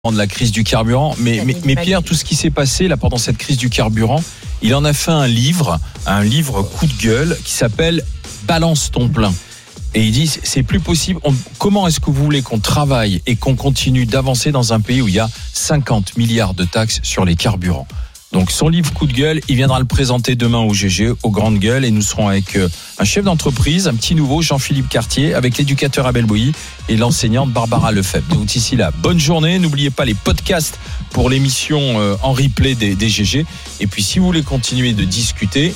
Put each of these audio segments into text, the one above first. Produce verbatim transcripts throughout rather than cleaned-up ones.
de la crise du carburant, mais, mais, mais Pierre, tout ce qui s'est passé là pendant cette crise du carburant, il en a fait un livre, un livre coup de gueule qui s'appelle Balance ton plein. Et il dit c'est plus possible. On, comment est-ce que vous voulez qu'on travaille et qu'on continue d'avancer dans un pays où il y a cinquante milliards de taxes sur les carburants? Donc son livre coup de gueule, il viendra le présenter demain au G G, aux Grandes Gueules, et nous serons avec euh, un chef d'entreprise, un petit nouveau, Jean-Philippe Cartier, avec l'éducateur Abel Bouilly et l'enseignante Barbara Lefebvre. Donc d'ici là, bonne journée, n'oubliez pas les podcasts pour l'émission euh, en replay des, des G G. Et puis si vous voulez continuer de discuter,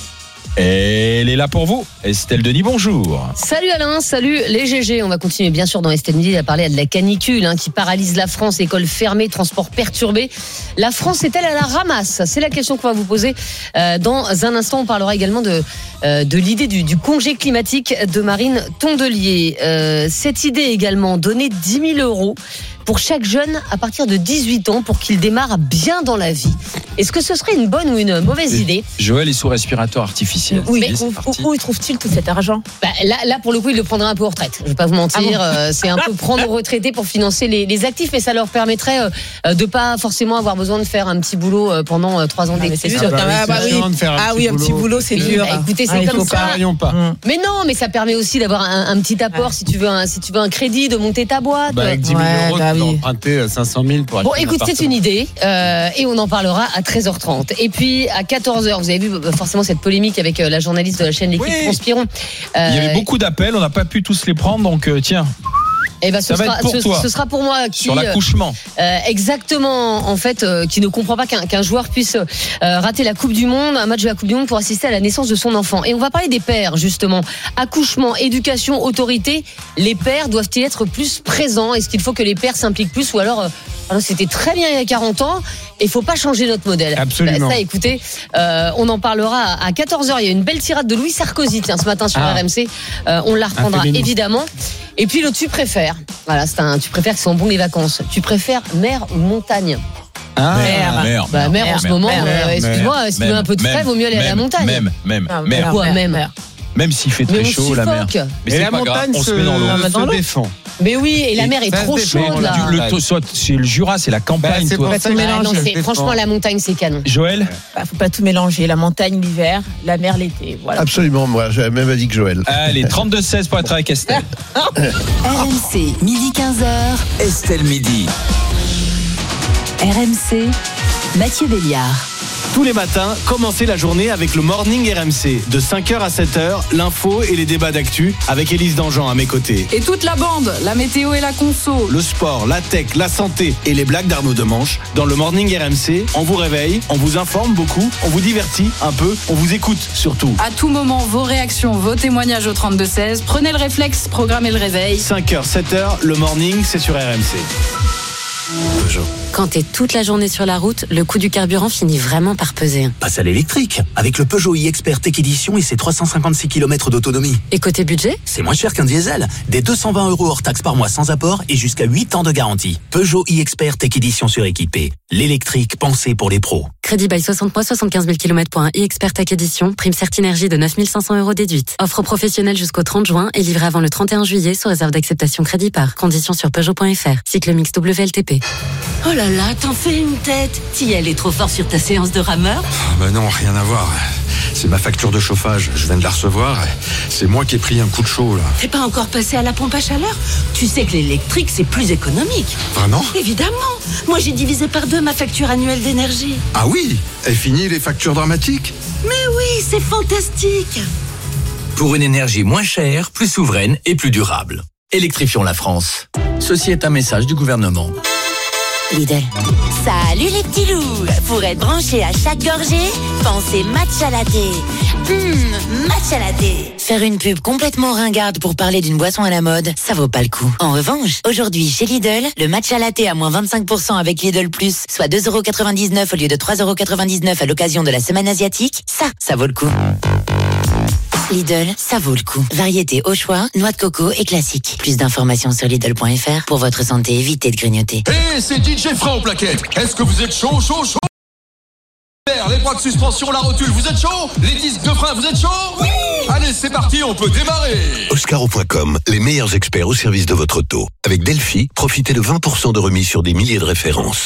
elle est là pour vous. Estelle Denis, bonjour. Salut Alain, salut les G G. On va continuer bien sûr dans Estelle Midi à parler de la canicule hein, qui paralyse la France, écoles fermées, transports perturbés. La France est-elle à la ramasse? C'est la question qu'on va vous poser euh, dans un instant. On parlera également de, euh, de l'idée du, du congé climatique de Marine Tondelier. Euh, cette idée également, donner dix mille euros pour chaque jeune à partir de dix-huit ans pour qu'il démarre bien dans la vie. Est-ce que ce serait une bonne ou une mauvaise idée? Joël est sous respirateur artificiel. Oui, mais où, où, où il trouve-t-il tout cet argent? bah, là, là, pour le coup, il le prendrait un peu en retraite. Je ne vais pas vous mentir. Ah bon euh, c'est un peu prendre aux retraités pour financer les, les actifs, mais ça leur permettrait euh, de ne pas forcément avoir besoin de faire un petit boulot euh, pendant euh, trois ans d'études. C'est sûr. Ah, bah, oui. ah oui, un petit boulot, c'est dur. Bah, écoutez, c'est ah, comme ça. Pas. Mais non, mais ça permet aussi d'avoir un, un petit apport, ouais. si tu veux un, si tu veux un crédit, de monter ta boîte. Bah, avec dix mille ouais, euros, bah, tu peux oui. emprunter cinq cent mille pour acheter. Bon, écoute, c'est une idée, euh, et on en parlera à treize heures trente. Et puis à quatorze heures, vous avez vu forcément cette polémique avec la journaliste de la chaîne L'équipe, oui. Conspiron. Euh, Il y avait beaucoup d'appels, on n'a pas pu tous les prendre, donc euh, tiens. Eh ben, ce, ça sera, va être pour ce, toi. ce sera pour moi qui, sur l'accouchement. Euh, exactement, en fait, euh, qui ne comprend pas qu'un, qu'un joueur puisse euh, rater la Coupe du Monde, un match de la Coupe du Monde pour assister à la naissance de son enfant. Et on va parler des pères, justement. Accouchement, éducation, autorité. Les pères doivent-ils être plus présents? Est-ce qu'il faut que les pères s'impliquent plus? Ou alors, euh, alors c'était très bien il y a quarante ans et il ne faut pas changer notre modèle. Absolument. Bah, ça, écoutez, euh, on en parlera à quatorze heures. Il y a une belle tirade de Louis Sarkozy, tiens, ce matin sur ah. R M C. Euh, on la reprendra évidemment. Et puis le tu préfères. Voilà, c'est un tu préfères qui sont bons les vacances. Tu préfères mer ou montagne? Ah, mer, mer, bah, mer, mer en ce moment. Mer, euh, excuse-moi, si tu veux un peu de frais, vaut mieux aller même, à la montagne. Même, même, ah, mer. Quoi, même, mer. Même s'il fait très mais chaud, la mer. Mais, mais c'est la pas montagne, grave, on se met dans l'eau. On se défend. Mais oui, et la mer est trop chaude là. Le, le, soit, c'est le Jura, c'est la campagne. Bah, c'est toi. pas tout ah, non, c'est, franchement, la montagne, c'est canon. Joël, bah, faut pas tout mélanger. La montagne l'hiver, la mer l'été. Voilà. Absolument, moi, j'avais même dit que Joël. Allez, trente-deux seize pour être avec Estelle. R M C, midi quinze heures. Estelle Midi. R M C, Mathieu Béliard. Tous les matins, commencez la journée avec le Morning R M C. De cinq heures à sept heures, l'info et les débats d'actu avec Élise Dangean à mes côtés. Et toute la bande, la météo et la conso. Le sport, la tech, la santé et les blagues d'Arnaud Demanche. Dans le Morning R M C, on vous réveille, on vous informe beaucoup, on vous divertit un peu, on vous écoute surtout. À tout moment, vos réactions, vos témoignages au trente-deux seize. Prenez le réflexe, programmez le réveil. cinq heures, sept heures, le Morning, c'est sur R M C. Peugeot. Quand t'es toute la journée sur la route, le coût du carburant finit vraiment par peser. Passe à l'électrique, avec le Peugeot e-Expert Tech Edition et ses trois cent cinquante-six kilomètres d'autonomie. Et côté budget ? C'est moins cher qu'un diesel. Des deux cent vingt euros hors taxe par mois sans apport et jusqu'à huit ans de garantie. Peugeot e-Expert Tech Edition suréquipé. L'électrique pensé pour les pros. Crédit bail soixante mois, soixante-quinze mille kilomètres pour un e-Expert Tech Edition. Prime Certinergie de neuf mille cinq cents euros déduite. Offre professionnelle jusqu'au trente juin et livrée avant le trente et un juillet sous réserve d'acceptation crédit par. Conditions sur Peugeot point F R. Cycle mix W L T P. Oh là là, t'en fais une tête. T'y allais trop fort sur ta séance de rameur? Bah non, rien à voir. C'est ma facture de chauffage. Je viens de la recevoir. C'est moi qui ai pris un coup de chaud, là. T'es pas encore passé à la pompe à chaleur? Tu sais que l'électrique, c'est plus économique. Vraiment? Évidemment. Moi, j'ai divisé par deux ma facture annuelle d'énergie. Ah oui? Et fini les factures dramatiques? Mais oui, c'est fantastique. Pour une énergie moins chère, plus souveraine et plus durable. Électrifions la France. Ceci est un message du gouvernement. Lidl. Salut les petits loups. Pour être branché à chaque gorgée, pensez matcha latte. Hum, matcha latte. Faire une pub complètement ringarde pour parler d'une boisson à la mode, ça vaut pas le coup. En revanche, aujourd'hui chez Lidl, le matcha latte à moins vingt-cinq pour cent avec Lidl Plus, soit deux euros quatre-vingt-dix-neuf au lieu de trois euros quatre-vingt-dix-neuf à l'occasion de la semaine asiatique, ça, ça vaut le coup. Lidl, ça vaut le coup. Variété au choix, noix de coco et classique. Plus d'informations sur Lidl point F R. Pour votre santé, évitez de grignoter. Hé, hey, c'est D J Fra au plaquette. Est-ce que vous êtes chaud, chaud, chaud? Les mois de suspension, la rotule, vous êtes chaud? Les disques de frein, vous êtes chaud? Oui. Allez, c'est parti, on peut démarrer. Oscaro point com, les meilleurs experts au service de votre auto. Avec Delphi, profitez de vingt pour cent de remise sur des milliers de références.